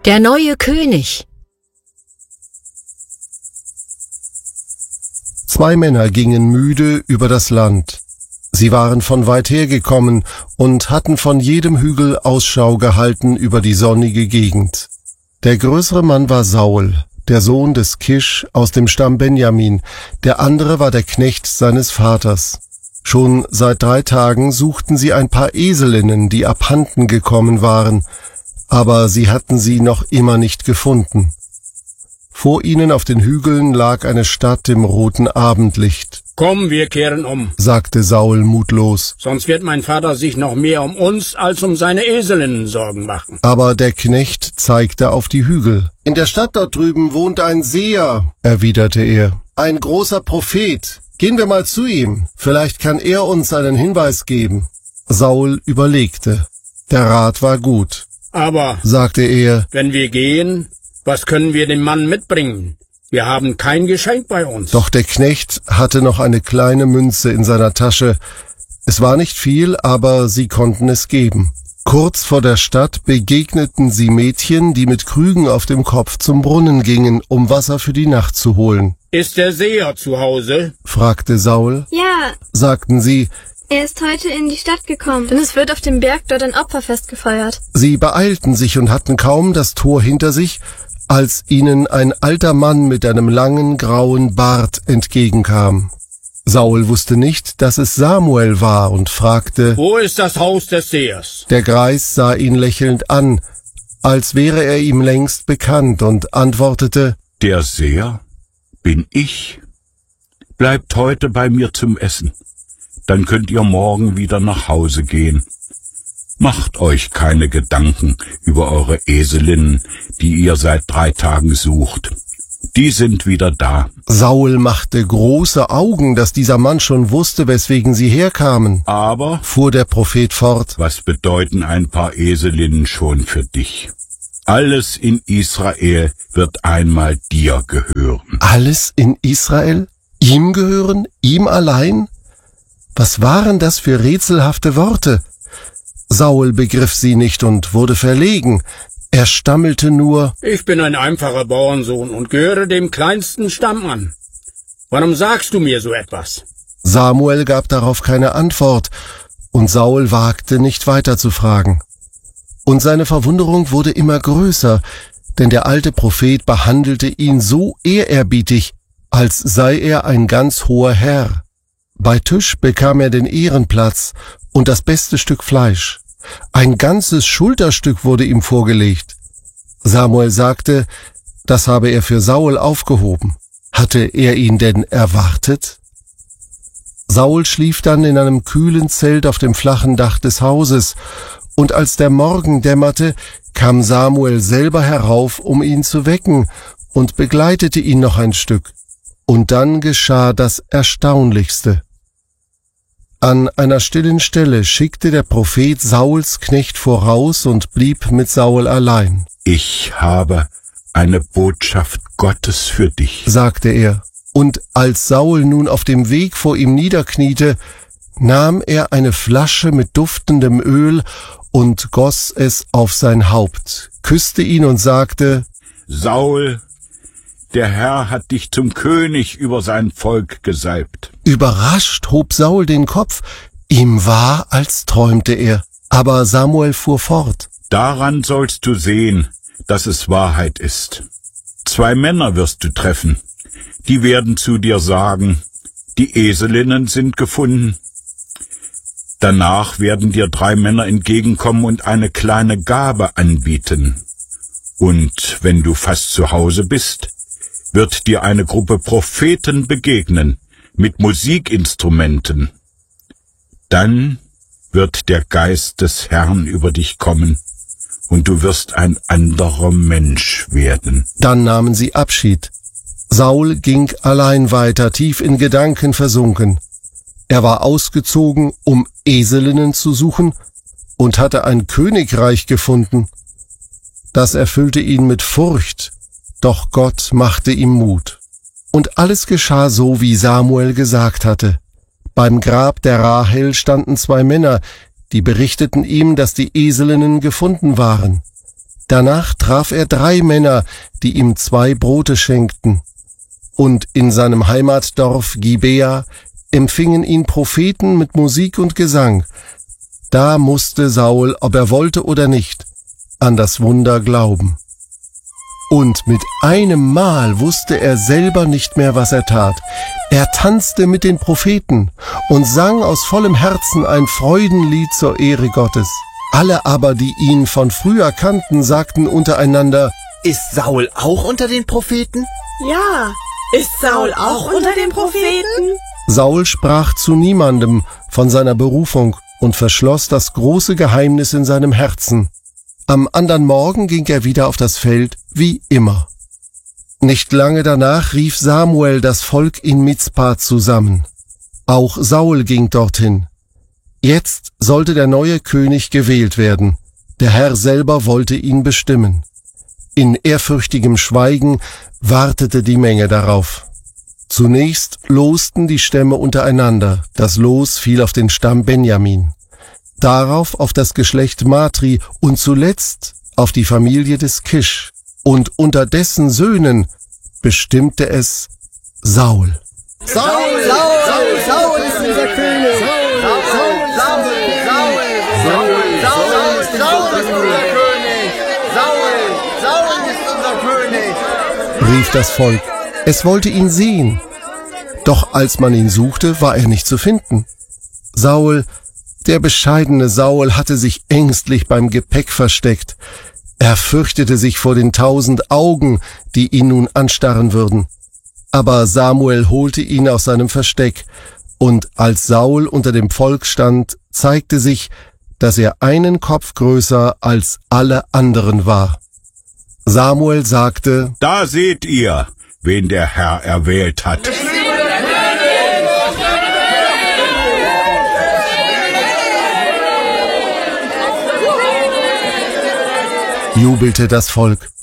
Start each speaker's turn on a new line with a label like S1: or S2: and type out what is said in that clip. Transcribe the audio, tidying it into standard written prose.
S1: Der neue König.
S2: 2 Männer gingen müde über das Land. Sie waren von weit her gekommen und hatten von jedem Hügel Ausschau gehalten über die sonnige Gegend. Der größere Mann war Saul, der Sohn des Kisch aus dem Stamm Benjamin, der andere war der Knecht seines Vaters. Schon seit 3 Tagen suchten sie ein paar Eselinnen, die abhanden gekommen waren, aber sie hatten sie noch immer nicht gefunden. Vor ihnen auf den Hügeln lag eine Stadt im roten Abendlicht.
S3: »Komm, wir kehren um«,
S2: sagte Saul mutlos.
S3: »Sonst wird mein Vater sich noch mehr um uns als um seine Eselinnen Sorgen machen.«
S2: Aber der Knecht zeigte auf die Hügel. »In der Stadt dort drüben wohnt ein Seher«, erwiderte er. »Ein großer Prophet. Gehen wir mal zu ihm. Vielleicht kann er uns einen Hinweis geben.« Saul überlegte. Der Rat war gut.
S3: »Aber«,
S2: sagte er,
S3: »wenn wir gehen, was können wir dem Mann mitbringen? Wir haben kein Geschenk bei uns.«
S2: Doch der Knecht hatte noch eine kleine Münze in seiner Tasche. Es war nicht viel, aber sie konnten es geben. Kurz vor der Stadt begegneten sie Mädchen, die mit Krügen auf dem Kopf zum Brunnen gingen, um Wasser für die Nacht zu holen.
S3: »Ist der Seher zu Hause?«
S2: fragte Saul.
S4: »Ja«,
S2: sagten sie.
S4: »Er ist heute in die Stadt gekommen, denn es wird auf dem Berg dort ein Opferfest gefeiert.«
S2: Sie beeilten sich und hatten kaum das Tor hinter sich, als ihnen ein alter Mann mit einem langen grauen Bart entgegenkam. Saul wusste nicht, dass es Samuel war und fragte,
S3: »Wo ist das Haus des Sehers?«
S2: Der Greis sah ihn lächelnd an, als wäre er ihm längst bekannt, und antwortete,
S5: »Der Seher bin ich. Bleibt heute bei mir zum Essen. Dann könnt ihr morgen wieder nach Hause gehen. Macht euch keine Gedanken über eure Eselinnen, die ihr seit 3 Tagen sucht. Die sind wieder da.«
S2: Saul machte große Augen, dass dieser Mann schon wusste, weswegen sie herkamen.
S5: »Aber«,
S2: fuhr der Prophet fort,
S5: »was bedeuten ein paar Eselinnen schon für dich? Alles in Israel wird einmal dir gehören.«
S2: Alles in Israel? Ihm gehören? Ihm allein? Was waren das für rätselhafte Worte? Saul begriff sie nicht und wurde verlegen. Er stammelte nur,
S3: »Ich bin ein einfacher Bauernsohn und gehöre dem kleinsten Stamm an. Warum sagst du mir so etwas?«
S2: Samuel gab darauf keine Antwort, und Saul wagte nicht weiter zu fragen. Und seine Verwunderung wurde immer größer, denn der alte Prophet behandelte ihn so ehrerbietig, als sei er ein ganz hoher Herr. Bei Tisch bekam er den Ehrenplatz und das beste Stück Fleisch. Ein ganzes Schulterstück wurde ihm vorgelegt. Samuel sagte, das habe er für Saul aufgehoben. Hatte er ihn denn erwartet? Saul schlief dann in einem kühlen Zelt auf dem flachen Dach des Hauses, und als der Morgen dämmerte, kam Samuel selber herauf, um ihn zu wecken, und begleitete ihn noch ein Stück. Und dann geschah das Erstaunlichste. An einer stillen Stelle schickte der Prophet Sauls Knecht voraus und blieb mit Saul allein.
S5: »Ich habe eine Botschaft Gottes für dich«,
S2: sagte er. Und als Saul nun auf dem Weg vor ihm niederkniete, nahm er eine Flasche mit duftendem Öl und goss es auf sein Haupt, küsste ihn und sagte,
S5: »Saul, der Herr hat dich zum König über sein Volk gesalbt.«
S2: Überrascht hob Saul den Kopf. Ihm war, als träumte er. Aber Samuel fuhr fort.
S5: »Daran sollst du sehen, dass es Wahrheit ist. 2 Männer wirst du treffen. Die werden zu dir sagen, die Eselinnen sind gefunden. Danach werden dir 3 Männer entgegenkommen und eine kleine Gabe anbieten. Und wenn du fast zu Hause bist, wird dir eine Gruppe Propheten begegnen, mit Musikinstrumenten. Dann wird der Geist des Herrn über dich kommen, und du wirst ein anderer Mensch werden.«
S2: Dann nahmen sie Abschied. Saul ging allein weiter, tief in Gedanken versunken. Er war ausgezogen, um Eselinnen zu suchen, und hatte ein Königreich gefunden. Das erfüllte ihn mit Furcht, doch Gott machte ihm Mut. Und alles geschah so, wie Samuel gesagt hatte. Beim Grab der Rahel standen 2 Männer, die berichteten ihm, dass die Eselinnen gefunden waren. Danach traf er 3 Männer, die ihm 2 Brote schenkten. Und in seinem Heimatdorf Gibea empfingen ihn Propheten mit Musik und Gesang. Da musste Saul, ob er wollte oder nicht, an das Wunder glauben. Und mit einem Mal wusste er selber nicht mehr, was er tat. Er tanzte mit den Propheten und sang aus vollem Herzen ein Freudenlied zur Ehre Gottes. Alle aber, die ihn von früher kannten, sagten untereinander:
S1: Ist Saul auch unter den Propheten?
S6: Ja, ist Saul auch unter den Propheten?
S2: Saul sprach zu niemandem von seiner Berufung und verschloss das große Geheimnis in seinem Herzen. Am andern Morgen ging er wieder auf das Feld, wie immer. Nicht lange danach rief Samuel das Volk in Mizpa zusammen. Auch Saul ging dorthin. Jetzt sollte der neue König gewählt werden. Der Herr selber wollte ihn bestimmen. In ehrfürchtigem Schweigen wartete die Menge darauf. Zunächst losten die Stämme untereinander. Das Los fiel auf den Stamm Benjamin. Darauf auf das Geschlecht Matri und zuletzt auf die Familie des Kisch. Und unter dessen Söhnen bestimmte es Saul.
S1: Saul ist unser König! Saul ist unser König!
S2: Rief das Volk. Es wollte ihn sehen. Doch als man ihn suchte, war er nicht zu finden. Saul, der bescheidene Saul, hatte sich ängstlich beim Gepäck versteckt. Er fürchtete sich vor den 1000 Augen, die ihn nun anstarren würden. Aber Samuel holte ihn aus seinem Versteck, und als Saul unter dem Volk stand, zeigte sich, dass er einen Kopf größer als alle anderen war. Samuel sagte:
S5: Da seht ihr, wen der Herr erwählt hat.
S2: Jubelte das Volk.